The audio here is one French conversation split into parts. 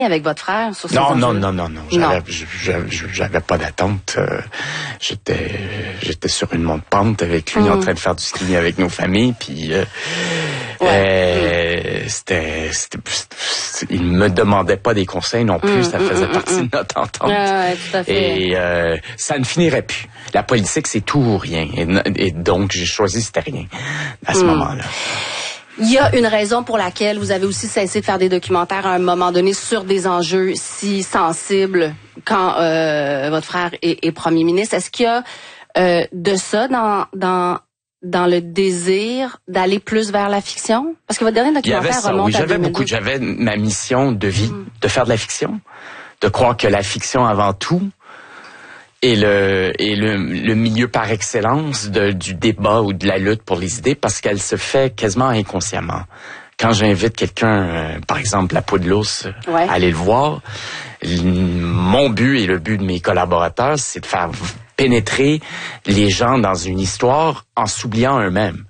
avec votre frère sur ces Non. J'avais pas d'attente. J'étais sur une monte pente avec lui en train de faire du ski avec nos familles, puis il me demandait pas des conseils non plus, ça faisait partie de notre entente. Tout à fait. Et ça ne finirait plus. La politique, c'est tout ou rien. Et donc, j'ai choisi c'était rien à ce moment-là. Il y a une raison pour laquelle vous avez aussi cessé de faire des documentaires à un moment donné sur des enjeux si sensibles quand votre frère est premier ministre. Est-ce qu'il y a de ça dans le désir d'aller plus vers la fiction? Parce que votre dernier documentaire remonte à 2012. J'avais ma mission de vie, de faire de la fiction, de croire que la fiction avant tout est le milieu par excellence du débat ou de la lutte pour les idées, parce qu'elle se fait quasiment inconsciemment. Quand j'invite quelqu'un, par exemple la peau de l'ours, à aller le voir, mon but et le but de mes collaborateurs, c'est de faire pénétrer les gens dans une histoire en s'oubliant eux-mêmes.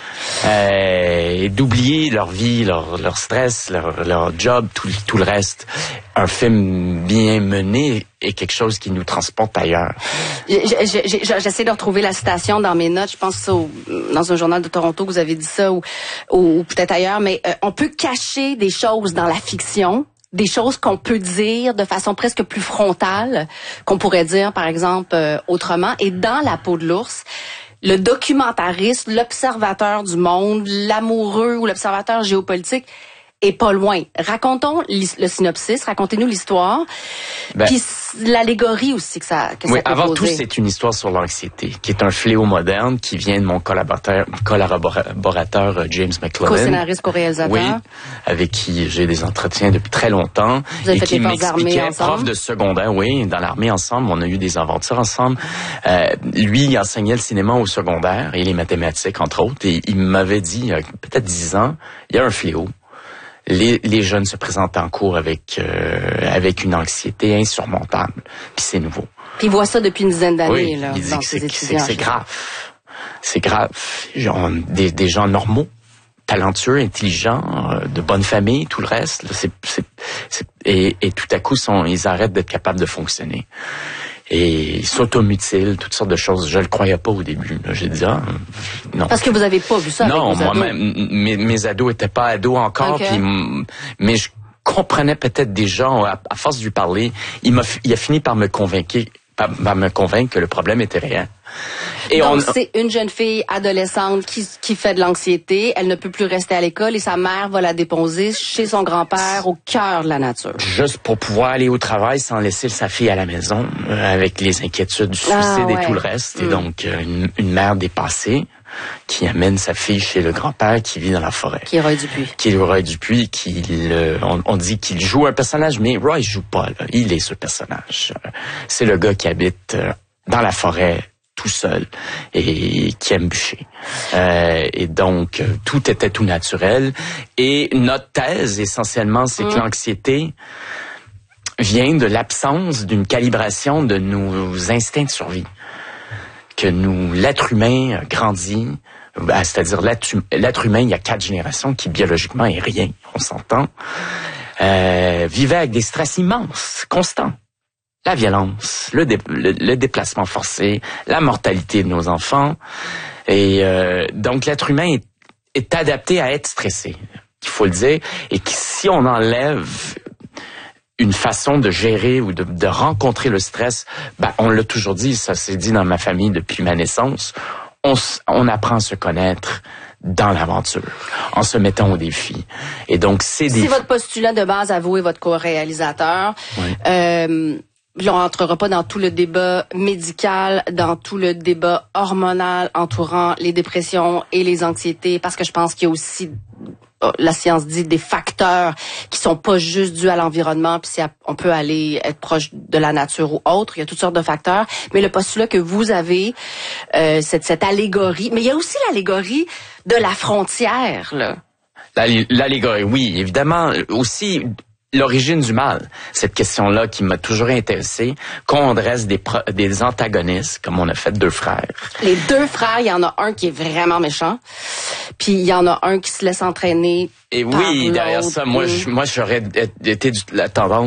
Et d'oublier leur vie, leur stress, leur job, tout le reste. Un film bien mené est quelque chose qui nous transporte ailleurs. J'essaie de retrouver la citation dans mes notes. Je pense que dans un journal de Toronto que vous avez dit ça, ou peut-être ailleurs, mais on peut cacher des choses dans la fiction, des choses qu'on peut dire de façon presque plus frontale, qu'on pourrait dire, par exemple, autrement. Et dans La peau de l'ours, le documentariste, l'observateur du monde, l'amoureux ou l'observateur géopolitique est pas loin. Racontons le synopsis, racontez-nous l'histoire, puis l'allégorie aussi que ça peut avant poser. tout, c'est une histoire sur l'anxiété, qui est un fléau moderne, qui vient de mon collaborateur James McLellan. Co-scénariste, co-réalisateur. Oui, avec qui j'ai des entretiens depuis très longtemps. Vous avez fait qui les forces armées ensemble? Prof de secondaire, oui, dans l'armée ensemble, on a eu des aventures ensemble. Lui, il enseignait le cinéma au secondaire et les mathématiques, entre autres, et il m'avait dit, il y a peut-être 10 ans, il y a un fléau. Les jeunes se présentent en cours avec une anxiété insurmontable. Puis c'est nouveau. Puis ils voient ça depuis une dizaine d'années. Oui, là, il dit que c'est grave. C'est grave. Des gens normaux, talentueux, intelligents, de bonne famille, tout le reste. Là, et tout à coup, ils arrêtent d'être capables de fonctionner. Et ils s'automutilent, toutes sortes de choses. Je le croyais pas au début. J'ai dit, non. Parce que vous avez pas vu ça avec vos ados. Moi-même, mes ados étaient pas ados encore, okay. Mais je comprenais peut-être des gens, à force de lui parler, il a fini par me convaincre que le problème était réel. Et donc, c'est une jeune fille adolescente qui fait de l'anxiété. Elle ne peut plus rester à l'école et sa mère va la déposer chez son grand-père au cœur de la nature. Juste pour pouvoir aller au travail sans laisser sa fille à la maison, avec les inquiétudes du suicide et tout le reste. Et donc, une mère dépassée qui amène sa fille chez le grand-père qui vit dans la forêt. Qui est Roy Dupuis. Qui est Roy Dupuis, on dit qu'il joue un personnage, mais Roy joue pas, là. Il est ce personnage. C'est le gars qui habite dans la forêt, tout seul, et qui aime bûcher. Et donc, tout était tout naturel. Et notre thèse, essentiellement, c'est que l'anxiété vient de l'absence d'une calibration de nos instincts de survie. Que l'être humain grandit, c'est-à-dire l'être humain, il y a 4 générations qui biologiquement est rien, on s'entend, vivait avec des stress immenses, constants. La violence, le déplacement forcé, la mortalité de nos enfants. Et donc l'être humain est adapté à être stressé, il faut le dire, et que si on enlève une façon de gérer ou de rencontrer le stress, on l'a toujours dit, ça s'est dit dans ma famille depuis ma naissance, on apprend à se connaître dans l'aventure, en se mettant au défi. Et donc, c'est votre postulat de base à vous et votre co-réalisateur. Oui. On rentrera pas dans tout le débat médical, dans tout le débat hormonal entourant les dépressions et les anxiétés, parce que je pense qu'il y a aussi, la science dit, des facteurs qui sont pas juste dus à l'environnement, puis on peut aller être proche de la nature ou autre. Il y a toutes sortes de facteurs. Mais le postulat que vous avez, cette allégorie, mais il y a aussi l'allégorie de la frontière, là. L'allégorie, oui, évidemment. Aussi, l'origine du mal, cette question-là qui m'a toujours intéressé, qu'on dresse des antagonistes, comme on a fait 2 frères. Les 2 frères, il y en a un qui est vraiment méchant, puis il y en a un qui se laisse entraîner. Et oui, derrière ça, moi j'aurais été la tendance